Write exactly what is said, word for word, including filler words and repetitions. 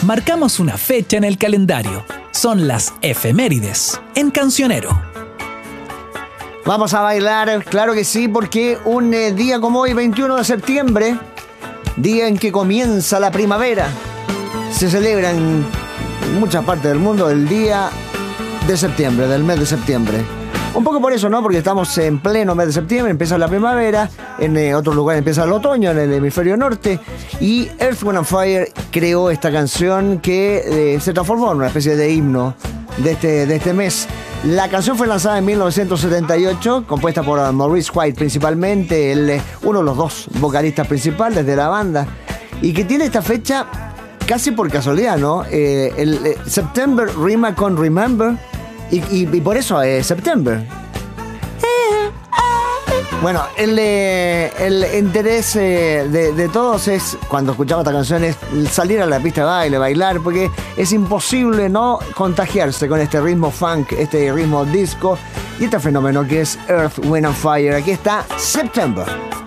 marcamos una fecha en el calendario. Son las efemérides en Cancionero. Vamos a bailar, claro que sí, porque un eh, día como hoy, veintiuno de septiembre, día en que comienza la primavera, se celebra en muchas partes del mundo el día de septiembre, del mes de septiembre. Un poco por eso, ¿no? Porque estamos en pleno mes de septiembre, empieza la primavera, en eh, otros lugares empieza el otoño, en el hemisferio norte, y Earth, Wind and Fire creó esta canción que eh, se transformó en una especie de himno de este, de este mes. La canción fue lanzada en mil novecientos setenta y ocho, compuesta por Maurice White principalmente, el, uno de los dos vocalistas principales de la banda, y que tiene esta fecha casi por casualidad, ¿no? Eh, el eh, September rima con Remember, y, y, y por eso es September. Bueno, el, eh, el interés eh, de, de todos es, cuando escuchamos esta canción, es salir a la pista de baile, bailar, porque es imposible no contagiarse con este ritmo funk, este ritmo disco y este fenómeno que es Earth, Wind and Fire. Aquí está September.